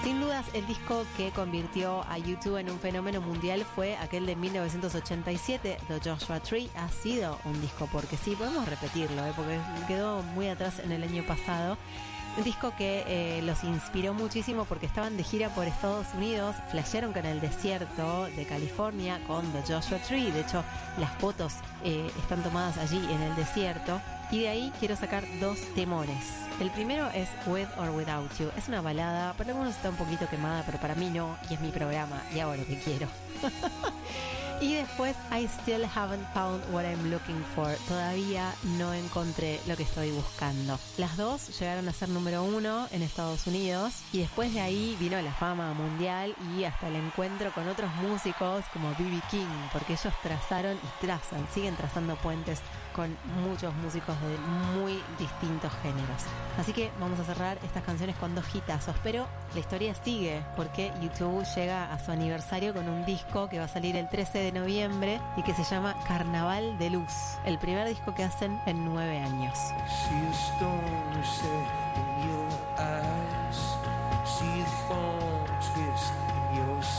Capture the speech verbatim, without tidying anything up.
Sin dudas, el disco que convirtió a U dos en un fenómeno mundial fue aquel de mil novecientos ochenta y siete, The Joshua Tree. Ha sido un disco, porque sí, podemos repetirlo, ¿eh? Porque quedó muy atrás en el año pasado. Un disco que eh, los inspiró muchísimo porque estaban de gira por Estados Unidos, flashearon con el desierto de California con The Joshua Tree. De hecho, las fotos eh, están tomadas allí en el desierto. Y de ahí quiero sacar dos temores. El primero es With or Without You. Es una balada, para algunos está un poquito quemada, pero para mí no, y es mi programa, y hago lo que quiero. Y después, I Still Haven't Found What I'm Looking For. Todavía no encontré lo que estoy buscando. Las dos llegaron a ser número uno en Estados Unidos, y después de ahí vino la fama mundial y hasta el encuentro con otros músicos como B B King, porque ellos trazaron y trazan, siguen trazando puentes con muchos músicos de muy distintos géneros. Así que vamos a cerrar estas canciones con dos hitazos, pero la historia sigue, porque U dos llega a su aniversario con un disco que va a salir el trece de noviembre y que se llama Carnaval de Luz, el primer disco que hacen en nueve años. See a storm, you say.